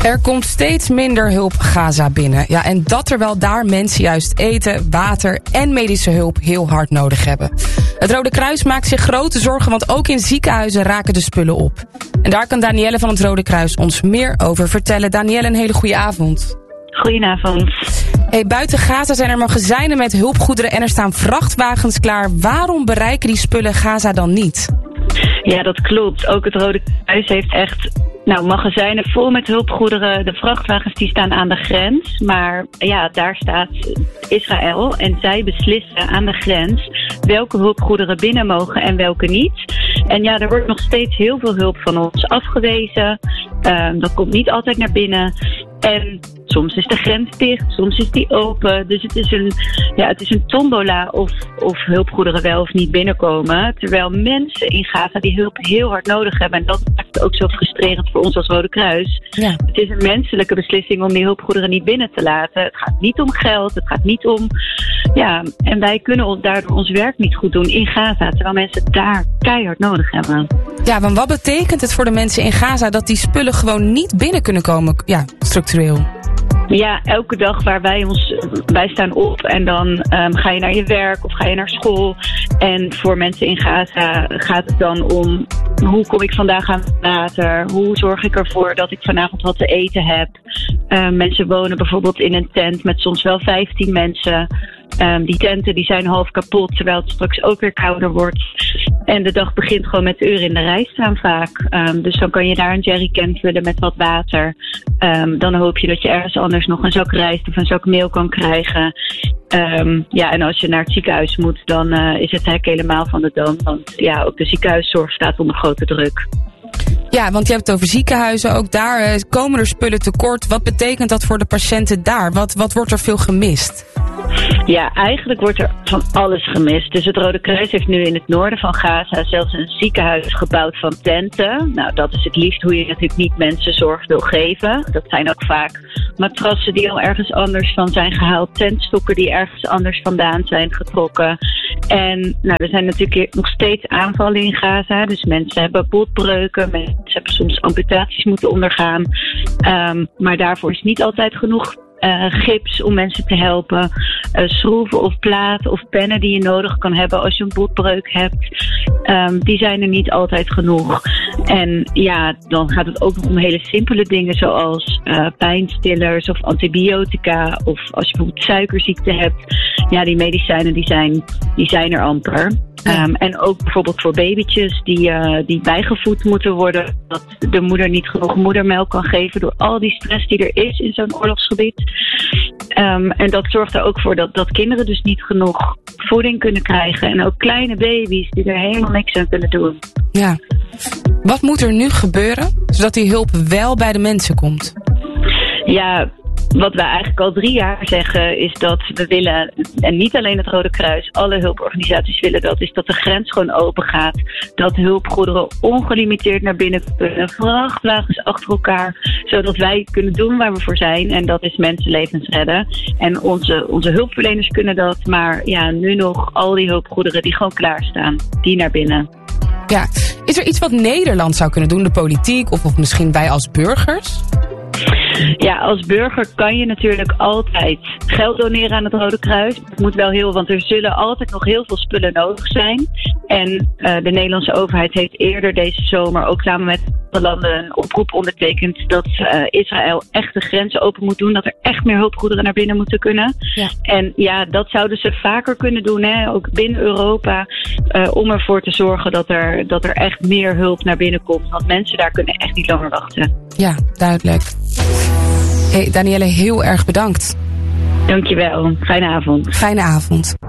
Er komt steeds minder hulp Gaza binnen. Ja, en dat terwijl daar mensen juist eten, water en medische hulp heel hard nodig hebben. Het Rode Kruis maakt zich grote zorgen, want ook in ziekenhuizen raken de spullen op. En daar kan Danielle van het Rode Kruis ons meer over vertellen. Danielle, een hele goede avond. Goedenavond. Hey, buiten Gaza zijn er magazijnen met hulpgoederen en er staan vrachtwagens klaar. Waarom bereiken die spullen Gaza dan niet? Ja, dat klopt. Ook het Rode Kruis heeft echt magazijnen vol met hulpgoederen. De vrachtwagens die staan aan de grens. Maar ja, daar staat Israël en zij beslissen aan de grens welke hulpgoederen binnen mogen en welke niet. En ja, er wordt nog steeds heel veel hulp van ons afgewezen. Dat komt niet altijd naar binnen. En soms is de grens dicht, soms is die open. Dus het is een tombola of hulpgoederen wel of niet binnenkomen. Terwijl mensen in Gaza die hulp heel hard nodig hebben. En dat maakt het ook zo frustrerend voor ons als Rode Kruis. Ja. Het is een menselijke beslissing om die hulpgoederen niet binnen te laten. Het gaat niet om geld, het gaat niet om... Ja, en wij kunnen daardoor ons werk niet goed doen in Gaza. Terwijl mensen het daar keihard nodig hebben. Ja, want wat betekent het voor de mensen in Gaza dat die spullen gewoon niet binnen kunnen komen? Ja, structureel. Ja, elke dag waar wij staan op en dan ga je naar je werk of ga je naar school. En voor mensen in Gaza gaat het dan om hoe kom ik vandaag aan water? Hoe zorg ik ervoor dat ik vanavond wat te eten heb? Mensen wonen bijvoorbeeld in een tent met soms wel 15 mensen. Die tenten die zijn half kapot, terwijl het straks ook weer kouder wordt. En de dag begint gewoon met uren in de rij staan vaak. Dus dan kan je daar een jerrycan vullen met wat water. Dan hoop je dat je ergens anders nog een zak rijst of een zak meel kan krijgen. En als je naar het ziekenhuis moet, dan is het hek helemaal van de dam. Want ja, ook de ziekenhuiszorg staat onder grote druk. Ja, want je hebt het over ziekenhuizen. Ook daar komen er spullen tekort. Wat betekent dat voor de patiënten daar? Wat wordt er veel gemist? Ja, eigenlijk wordt er van alles gemist. Dus het Rode Kruis heeft nu in het noorden van Gaza zelfs een ziekenhuis gebouwd van tenten. Nou, dat is het liefst hoe je natuurlijk niet mensen zorg wil geven. Dat zijn ook vaak matrassen die al ergens anders van zijn gehaald. Tentstokken die ergens anders vandaan zijn getrokken. En er zijn natuurlijk nog steeds aanvallen in Gaza. Dus mensen hebben botbreuken. Mensen hebben soms amputaties moeten ondergaan. Maar daarvoor is niet altijd genoeg gips om mensen te helpen. Schroeven of platen of pennen die je nodig kan hebben als je een botbreuk hebt. Die zijn er niet altijd genoeg. En ja, dan gaat het ook nog om hele simpele dingen zoals pijnstillers of antibiotica. Of als je bijvoorbeeld suikerziekte hebt. Ja, die medicijnen die zijn er amper. En ook bijvoorbeeld voor babytjes die bijgevoed moeten worden. Dat de moeder niet genoeg moedermelk kan geven door al die stress die er is in zo'n oorlogsgebied. En dat zorgt er ook voor dat kinderen dus niet genoeg voeding kunnen krijgen. En ook kleine baby's die er helemaal niks aan kunnen doen. Ja. Wat moet er nu gebeuren zodat die hulp wel bij de mensen komt? Ja, wat wij eigenlijk al 3 jaar zeggen is dat we willen, en niet alleen het Rode Kruis, alle hulporganisaties willen dat, is dat de grens gewoon open gaat. Dat hulpgoederen ongelimiteerd naar binnen kunnen, vrachtwagens achter elkaar, zodat wij kunnen doen waar we voor zijn. En dat is mensenlevens redden. En onze hulpverleners kunnen dat, maar ja, nu nog al die hulpgoederen die gewoon klaarstaan, die naar binnen. Ja, is er iets wat Nederland zou kunnen doen, de politiek of misschien wij als burgers? Ja, als burger kan je natuurlijk altijd geld doneren aan het Rode Kruis. Het moet wel want er zullen altijd nog heel veel spullen nodig zijn. En de Nederlandse overheid heeft eerder deze zomer ook samen met de landen een oproep ondertekend dat Israël echt de grenzen open moet doen. Dat er echt meer hulpgoederen naar binnen moeten kunnen. Ja. En ja, dat zouden ze vaker kunnen doen, hè? Ook binnen Europa. Om ervoor te zorgen dat er echt meer hulp naar binnen komt. Want mensen daar kunnen echt niet langer wachten. Ja, duidelijk. Hey, Danielle, heel erg bedankt. Dankjewel. Fijne avond. Fijne avond.